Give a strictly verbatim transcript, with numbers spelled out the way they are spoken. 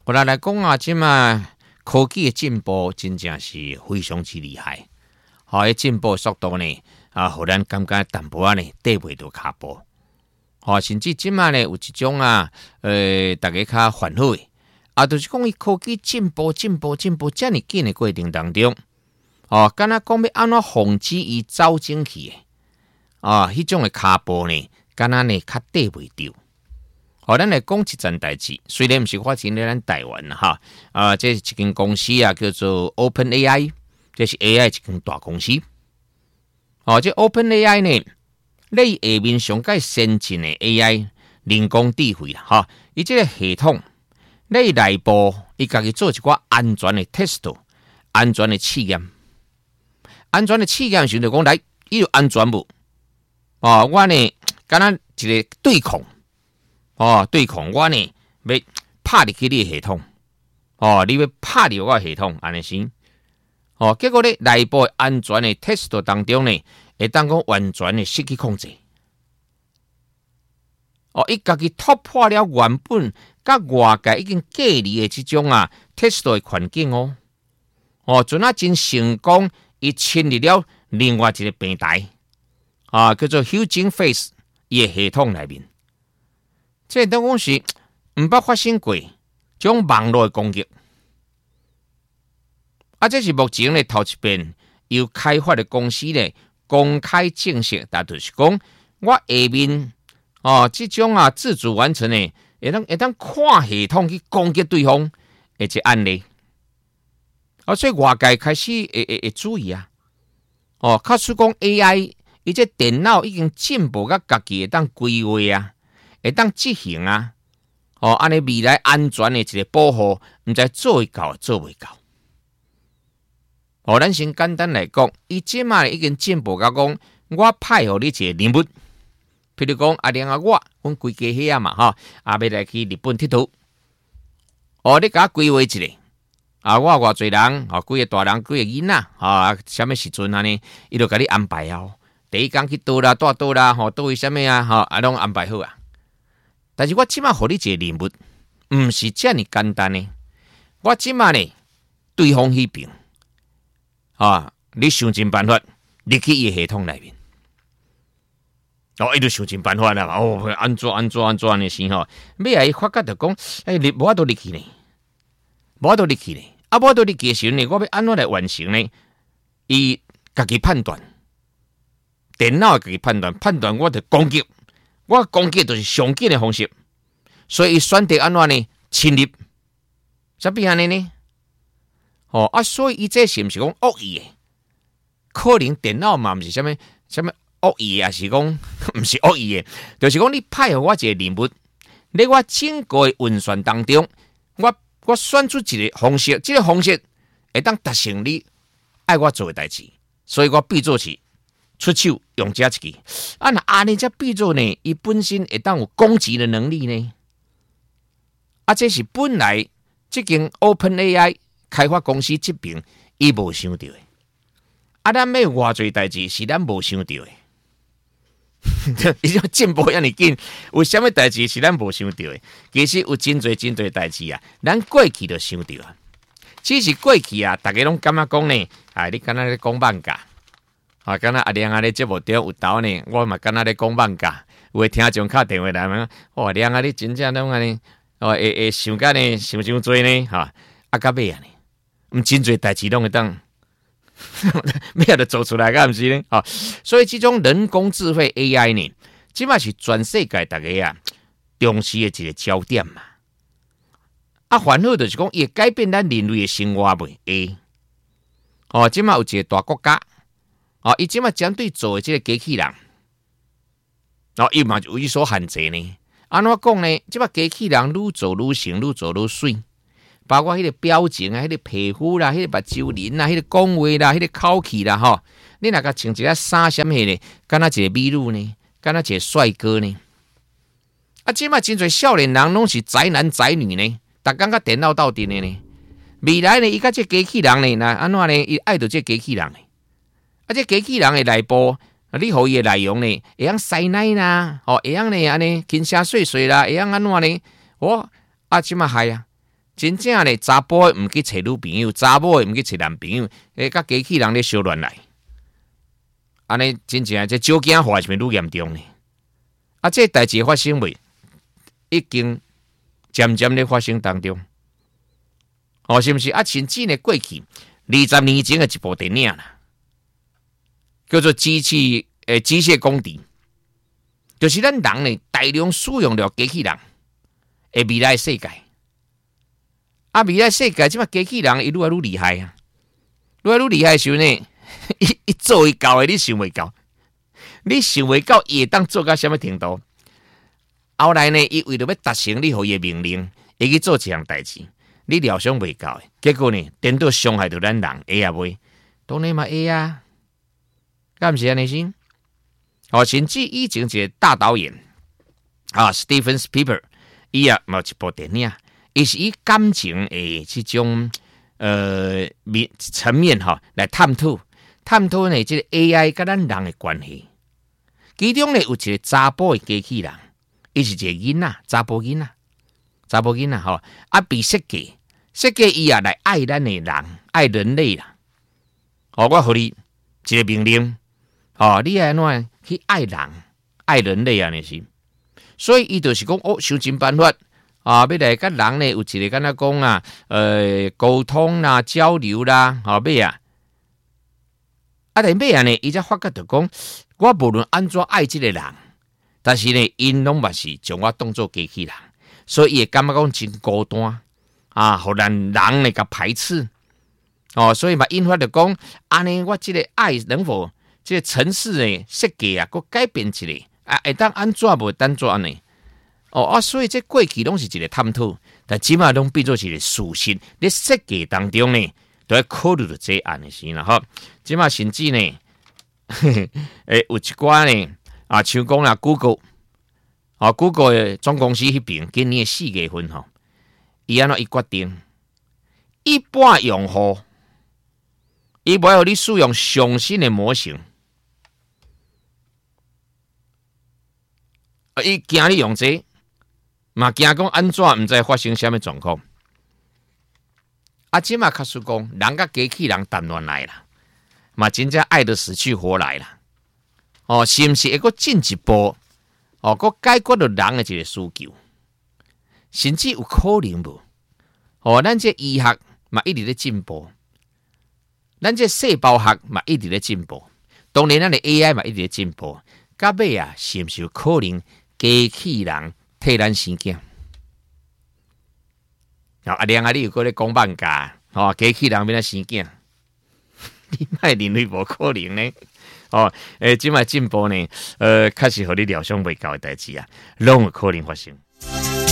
我来来讲啊，即嘛科技的进步真正是非常之厉害。好，诶进步速度呢，啊，互咱感觉淡薄仔呢缀袂到骹步。好，甚至即嘛呢有一种啊，呃，大家较烦恼的，啊，就是讲伊科技进步、进步、进步遮尔紧的过程当中，哦，敢若讲要安怎防止伊走进去的，啊，迄种的骹步呢，敢若呢较缀袂着。好，咱来讲一件代志，虽然毋是发生在咱台湾哈，啊，这是一间公司啊，叫做 OpenAI， 这是 A I 一间大公司。哦，这 OpenAI 呢，你下面上界先进的 A I 人工智慧啦，哈，伊这个系统，你内部伊家己做一寡安全的 test， 安全的试验，安全的试验时就讲来，伊有安全无？哦，我呢，敢若一个对抗。哦，对抗我呢，要拍入去你的系统，哦，你要拍入我的系统，安尼先，哦，结果咧内部安全的 test 当中呢，会当讲完全的失去控制，哦，伊家己突破了原本甲外界已经隔离的即种啊 test 的环境哦，哦，阵啊真成功，伊侵入了另外一个平台，啊，叫做 Hugging Face 伊的系统内面。这等讲是毋捌发生过种网络的攻击，啊，这是目前咧头一遍由开发的公司咧公开证实，但就是讲我下面哦，这种啊自主完成的，会当会当看系统去攻击对方的一个案例，啊，所以外界开始会会会注意啊，哦，假使讲 A I， 伊这电脑已经进步到家己会当规划啊。会当执行啊，哦，安尼未来安全的一个保护，毋知做会到做袂到。哦，咱先简单来讲，伊即马已经进步到讲，我派互你一个任务，譬如讲，阿玲啊，我，阮规家伙啊嘛，哈，啊，要来去日本佚佗，哦，你甲我规划一下，啊，我偌侪人，啊，几个大人，几个囡仔，啊，什么时阵安尼，伊就甲你安排哦。第一工去倒啦，带倒啦，吼，倒位什么啊，吼，啊，拢安排好啊。但是我即马互你一个任务，毋是遮尔简单呢。我即马呢，对方迄边，啊，你想尽办法入去伊系统内面，哦，伊就想尽办法啦，哦，安怎安怎安怎呢？是吼，尾来伊发觉着讲，诶、欸，你无法度入去呢，无法度入去呢，啊，无法度入去时呢，我要安怎来完成呢？伊家己判断，电脑家己判断，判断我的攻击。我攻击就是上紧的方式，所以伊选择安怎呢？侵入，啥变安尼呢？哦啊，所以伊这是毋是讲恶意的？可能电脑嘛毋是啥物啥物恶意的，也是讲毋是恶意的，就是讲你派互我一个任务，在我整个的运算当中，我我选出一个方式，这个方式会当达成你爱我做的代志，所以我必做是。出手用这一支，啊那安尼才变做呢？伊本身会当有攻击的能力呢？啊，这是本来这间 OpenAI 开发公司这边伊无想到的。啊，咱要偌侪代志是咱无想到的。伊种进步遐尼紧，有啥物代志是咱无想到的？其实有真侪真侪代志啊，咱过去就想到啊。只是过去啊，大家拢感觉讲呢，啊，你敢若咧讲万价。啊，敢若阿亮啊咧节目中有斗呢，我嘛敢若咧讲放假，有诶听众敲电话来问，哦，亮啊，你真正拢安尼，哦，会会想干呢，想伤多呢，哈，啊，到尾啊呢，毋真侪代志拢会当，咩都做出来，敢毋是呢？哦，所以这种人工智慧 A I 呢，即嘛是全世界大家啊重视诶一个焦点嘛。啊，烦恼就是讲，伊会改变咱人类诶生活袂？会。哦，即嘛有一个大国家。哦，伊即马针对做的这个机器人，哦，伊嘛有伊所限制呢。安怎讲呢？即马机器人愈做愈成，愈做愈水，包括迄个表情啊、迄个皮肤啦、迄个目睭鳞啦、迄个讲话啦、迄个口气啦，吼，你若甲穿一个衫什么呢？敢若一个美女呢？敢若一个帅哥呢？啊，即马真侪少年人拢是宅男宅女呢，逐工甲电脑斗阵的呢。未来呢，伊甲这机器人呢，那安怎呢？伊爱到这机器人呢？啊，这机器人的内部，你互伊的内容呢，会晓塞奶啦，哦，会晓呢安尼轻声碎碎啦，会晓安怎呢？哦，啊，即马害啊， 真正咧，查甫诶毋去找女朋友，查某诶毋去找男朋友，诶，甲机器人咧小乱来，安尼真正这酒惊化是咪愈严重呢？啊，这代志发生未？已经渐渐咧发生当中，哦，是毋是？啊，甚至呢，过去二十年前诶一部电影啦，叫做《机器诶机械公敌》，就是咱人呢大量使用了机器人诶未来世界。啊，未来世界即摆机器人伊愈来愈厉害啊，愈来愈厉害的时候呢，伊伊做会到的，你想袂到，你想袂到伊会当做到什么程度？后来呢，伊为了要达成你互伊的命令，会去做一项代志，你料想袂到的，结果呢，颠倒伤害到咱人，会啊袂？当然嘛会啊，敢毋是安尼先？哦，甚至以前一个大导演啊 ，Steven Spielberg， 伊啊有一部电影。伊是以感情诶这种呃面层面哈来探讨探讨呢，这个 A I 跟咱人的关系。其中呢有一个查甫的机器人，伊是一个囡仔，查甫囡仔，查甫囡仔吼，啊被设计设计伊啊来爱咱的人，爱人类啦。哦，我互你一个命令，哦，你爱安怎去爱人，爱人类啊？那是，所以伊就是讲哦，想尽办法。啊，要来甲人呢有一个敢若讲啊，呃，沟通啦、交流啦，好要啊，啊，但要啊呢，伊才发觉到讲，我无论安怎爱这个人，但是呢，因拢嘛是将我当作机器人，所以伊会感觉讲真孤单啊，互咱人呢甲排斥哦，所以嘛引发着讲，安尼我这个爱能否这个城市呢设计啊，佮改变一下啊，会当安怎无当怎呢？哦啊，所以这过去拢是一个探讨，但即马拢变做一个事实。咧设计当中呢，都要考虑到这案的事啦。吼，即马甚至呢，诶，有一寡呢啊，像讲啦 ，Google 啊 ，Google 的总公司迄边今年四月份吼，伊安怎伊决定，一般用户，伊无要你使用上新的模型，啊，伊惊你用这。嘛惊讲安怎毋知发生什么状况？啊，即马卡说讲，人甲机器人谈乱来啦，嘛真正爱得死去活来啦。哦，是毋是会阁进一步？哦，阁解决了人的一个需求，甚至有可能无？哦，咱这医学嘛一直咧进步，咱这细胞学嘛一直咧进步，当然咱的 A I 嘛一直咧进步。到尾啊，是毋是有可能机器人？替咱生囝，啊！另外你又搁咧讲放假，哦，机器人变咱生囝，你莫认为无可能呢？哦，诶，即卖进步呢，呃，确实互你料想袂到的代志啊，拢有可能发生。